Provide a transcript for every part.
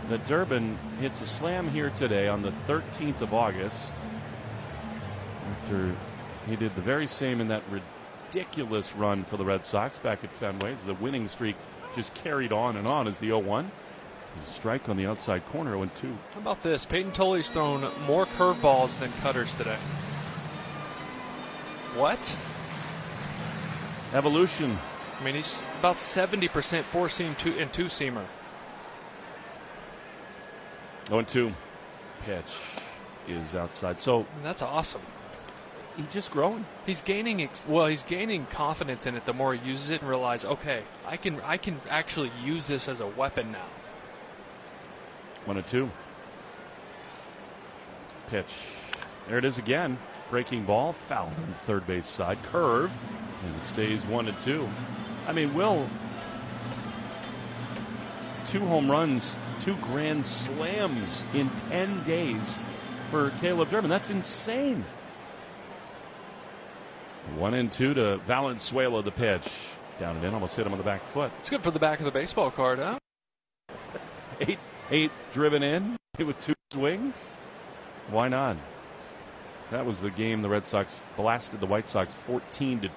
that Durbin hits a slam here today on the 13th of August after he did the very same in that ridiculous run for the Red Sox back at Fenway. The winning streak just carried on and on as the 0-1. There's a strike on the outside corner, 0-2. How about this? Peyton Toley's thrown more curveballs than cutters today. What? Evolution. I mean, he's about 70% four-seam and two-seamer. 0-2. Pitch is outside. So that's awesome. He's just growing. He's gaining. He's gaining confidence in it the more he uses it and realize, okay, I can actually use this as a weapon now. 1-2. Pitch. There it is again. Breaking ball. Foul on the third base side. Curve. And it stays 1-2. I mean, Will, 2 home runs, 2 grand slams in 10 days for Caleb Durbin. That's insane. 1-2 to Valenzuela, the pitch. Down and in, almost hit him on the back foot. It's good for the back of the baseball card, huh? 8 driven in with 2 swings. Why not? That was the game the Red Sox blasted the White Sox 14-2.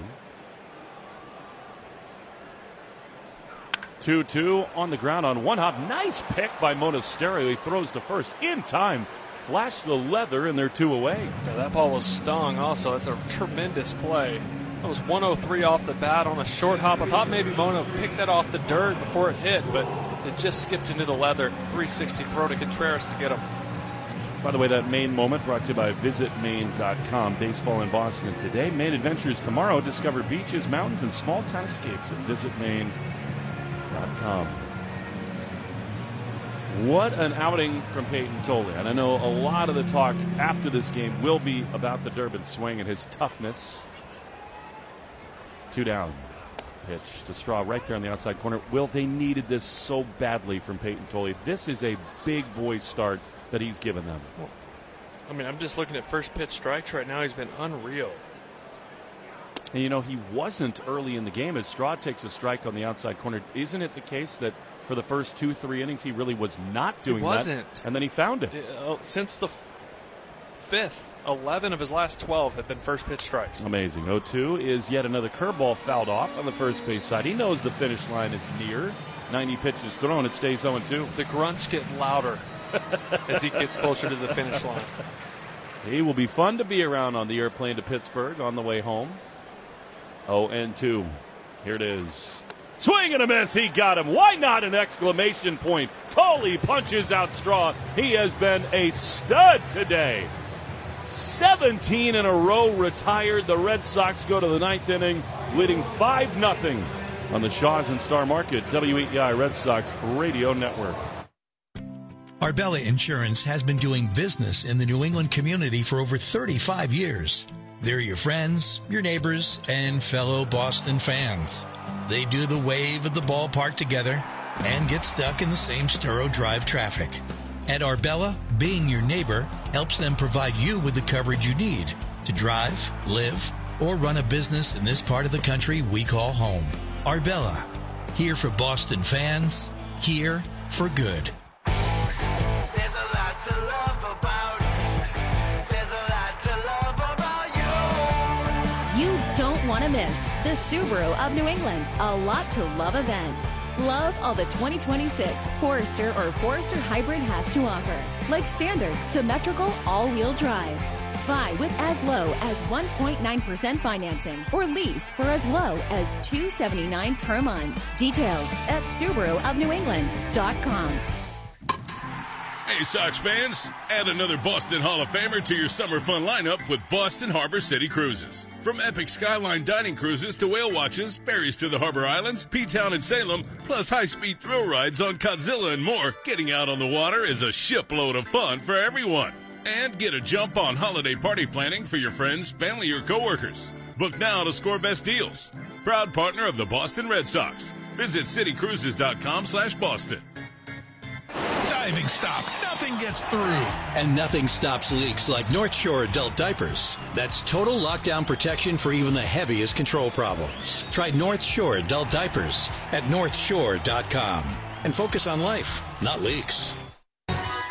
2-2 on the ground on one hop. Nice pick by Monasterio. He throws to first in time. Flash the leather, and they're 2 away. Yeah, that ball was stung also. That's a tremendous play. That was 103 off the bat on a short hop. I thought maybe Mona picked that off the dirt before it hit, but it just skipped into the leather. 360 throw to Contreras to get him. By the way, that Maine moment brought to you by VisitMaine.com. Baseball in Boston today. Maine Adventures tomorrow. Discover beaches, mountains, and small town escapes at VisitMaine.com. What an outing from Peyton Toley. And I know a lot of the talk after this game will be about the Durbin swing and his toughness. 2 down. Pitch to Straw right there on the outside corner. Will, they needed this so badly from Peyton Toley. This is a big boy start that he's given them. I mean, I'm just looking at first pitch strikes right now. He's been unreal. And, you know, he wasn't early in the game as Straw takes a strike on the outside corner. Isn't it the case that for the first 2-3 innings, he really was not doing that? And then he found it. Since the 5th, 11 of his last 12 have been first pitch strikes. Amazing. 0-2 is yet another curveball fouled off on the first base side. He knows the finish line is near. 90 pitches thrown. It stays 0-2. The grunts get louder as he gets closer to the finish line. He will be fun to be around on the airplane to Pittsburgh on the way home. 0-2. Here it is. Swing and a miss. He got him. Why not an exclamation point? Toley punches out Straw. He has been a stud today. 17 in a row retired. The Red Sox go to the 9th inning, leading 5-0 on the Shaws and Star Market WEEI Red Sox Radio Network. Arbella Insurance has been doing business in the New England community for over 35 years. They're your friends, your neighbors, and fellow Boston fans. They do the wave at the ballpark together and get stuck in the same Sturo Drive traffic. At Arbella, being your neighbor helps them provide you with the coverage you need to drive, live, or run a business in this part of the country we call home. Arbella, here for Boston fans, here for good. There's a lot to love about. There's a lot to love about you. You don't want to miss the Subaru of New England A Lot to Love event. Love all the 2026 Forester or Forester Hybrid has to offer, like standard, symmetrical, all-wheel drive. Buy with as low as 1.9% financing or lease for as low as $279 per month. Details at SubaruofNewEngland.com. Hey, Sox fans, add another Boston Hall of Famer to your summer fun lineup with Boston Harbor City Cruises. From epic skyline dining cruises to whale watches, ferries to the Harbor Islands, P-Town and Salem, plus high-speed thrill rides on Godzilla and more, getting out on the water is a shipload of fun for everyone. And get a jump on holiday party planning for your friends, family, or coworkers. Book now to score best deals. Proud partner of the Boston Red Sox. Visit citycruises.com/Boston. Diving stop. Nothing gets through. And nothing stops leaks like North Shore adult diapers. That's total lockdown protection for even the heaviest control problems. Try North Shore adult diapers at northshore.com. and focus on life, not leaks.